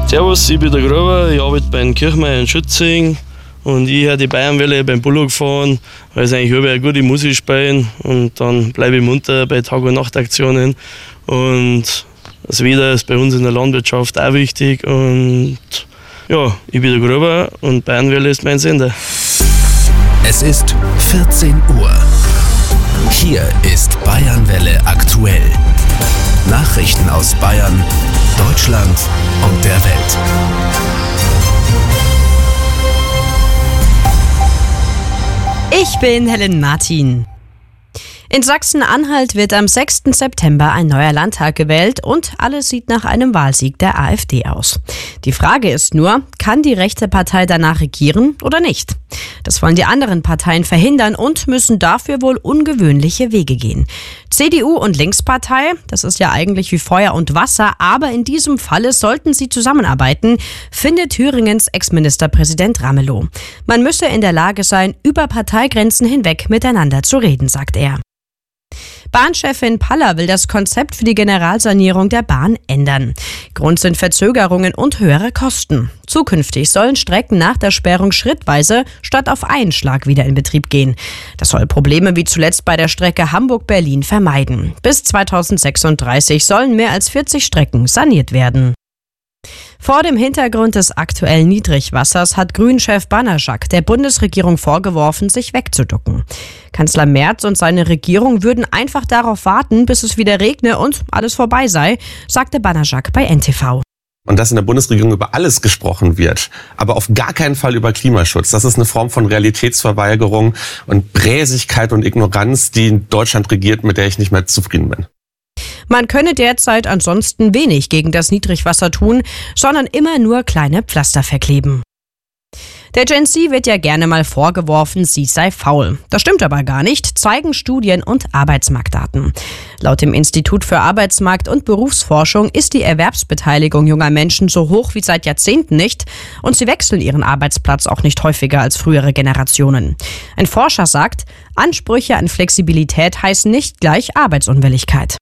Servus, ich bin der Gruber, ich arbeite bei den Kirchmeier in Schützing und ich höre die Bayernwelle beim Bullock fahren, weil sie eigentlich überall gute Musik spielen und dann bleibe ich munter bei Tag- und Nachtaktionen und das Wetter ist bei uns in der Landwirtschaft auch wichtig und ja, ich bin der Gruber und Bayernwelle ist mein Sender. Es ist 14 Uhr. Hier ist Bayernwelle aktuell. Nachrichten aus Bayern, Deutschland und der Welt. Ich bin Helen Martin. In Sachsen-Anhalt wird am 6. September ein neuer Landtag gewählt und alles sieht nach einem Wahlsieg der AfD aus. Die Frage ist nur, kann die rechte Partei danach regieren oder nicht? Das wollen die anderen Parteien verhindern und müssen dafür wohl ungewöhnliche Wege gehen. CDU und Linkspartei, das ist ja eigentlich wie Feuer und Wasser, aber in diesem Falle sollten sie zusammenarbeiten, findet Thüringens Ex-Ministerpräsident Ramelow. Man müsse in der Lage sein, über Parteigrenzen hinweg miteinander zu reden, sagt er. Bahnchefin Paller will das Konzept für die Generalsanierung der Bahn ändern. Grund sind Verzögerungen und höhere Kosten. Zukünftig sollen Strecken nach der Sperrung schrittweise statt auf einen Schlag wieder in Betrieb gehen. Das soll Probleme wie zuletzt bei der Strecke Hamburg-Berlin vermeiden. Bis 2036 sollen mehr als 40 Strecken saniert werden. Vor dem Hintergrund des aktuellen Niedrigwassers hat Grünen-Chef Banaszak der Bundesregierung vorgeworfen, sich wegzuducken. Kanzler Merz und seine Regierung würden einfach darauf warten, bis es wieder regne und alles vorbei sei, sagte Banaszak bei NTV. Und dass in der Bundesregierung über alles gesprochen wird, aber auf gar keinen Fall über Klimaschutz. Das ist eine Form von Realitätsverweigerung und Bräsigkeit und Ignoranz, die in Deutschland regiert, mit der ich nicht mehr zufrieden bin. Man könne derzeit ansonsten wenig gegen das Niedrigwasser tun, sondern immer nur kleine Pflaster verkleben. Der Gen Z wird ja gerne mal vorgeworfen, sie sei faul. Das stimmt aber gar nicht, zeigen Studien und Arbeitsmarktdaten. Laut dem Institut für Arbeitsmarkt- und Berufsforschung ist die Erwerbsbeteiligung junger Menschen so hoch wie seit Jahrzehnten nicht und sie wechseln ihren Arbeitsplatz auch nicht häufiger als frühere Generationen. Ein Forscher sagt, Ansprüche an Flexibilität heißen nicht gleich Arbeitsunwilligkeit.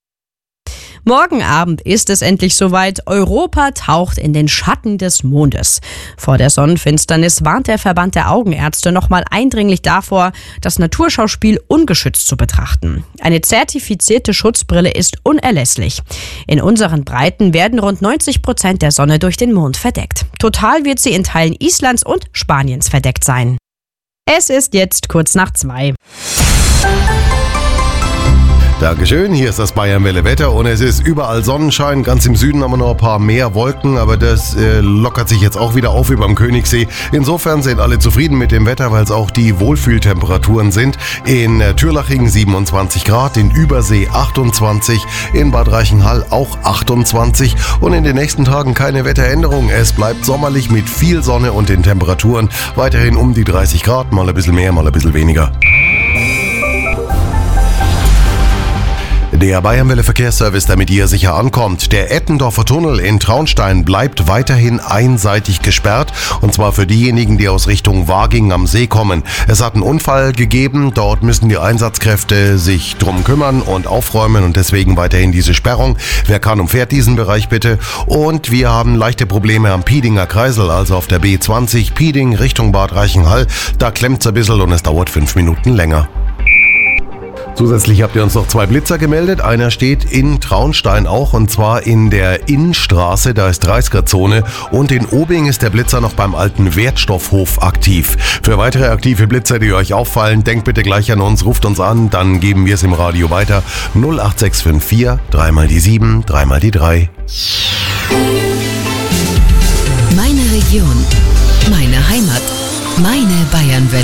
Morgen Abend ist es endlich soweit. Europa taucht in den Schatten des Mondes. Vor der Sonnenfinsternis warnt der Verband der Augenärzte nochmal eindringlich davor, das Naturschauspiel ungeschützt zu betrachten. Eine zertifizierte Schutzbrille ist unerlässlich. In unseren Breiten werden rund 90% der Sonne durch den Mond verdeckt. Total wird sie in Teilen Islands und Spaniens verdeckt sein. Es ist jetzt kurz nach 2. Dankeschön, hier ist das Bayernwelle Wetter und es ist überall Sonnenschein. Ganz im Süden haben wir noch ein paar mehr Wolken, aber das lockert sich jetzt auch wieder auf über dem Königssee. Insofern sind alle zufrieden mit dem Wetter, weil es auch die Wohlfühltemperaturen sind. In Türlaching 27 Grad, in Übersee 28, in Bad Reichenhall auch 28 und in den nächsten Tagen keine Wetteränderung. Es bleibt sommerlich mit viel Sonne und den Temperaturen weiterhin um die 30 Grad, mal ein bisschen mehr, mal ein bisschen weniger. Der Bayernwelle Verkehrsservice, damit ihr sicher ankommt. Der Ettendorfer Tunnel in Traunstein bleibt weiterhin einseitig gesperrt. Und zwar für diejenigen, die aus Richtung Waging am See kommen. Es hat einen Unfall gegeben. Dort müssen die Einsatzkräfte sich drum kümmern und aufräumen. Und deswegen weiterhin diese Sperrung. Wer kann, umfährt diesen Bereich bitte. Und wir haben leichte Probleme am Piedinger Kreisel, also auf der B20 Pieding Richtung Bad Reichenhall. Da klemmt's ein bisschen und es dauert 5 Minuten länger. Zusätzlich habt ihr uns noch 2 Blitzer gemeldet. Einer steht in Traunstein auch und zwar in der Innenstraße, da ist 30er-Zone. Und in Obing ist der Blitzer noch beim alten Wertstoffhof aktiv. Für weitere aktive Blitzer, die euch auffallen, denkt bitte gleich an uns, ruft uns an, dann geben wir es im Radio weiter. 08654 3 mal die 7, 3 mal die 3. Meine Region, meine Heimat, meine Bayernwelle.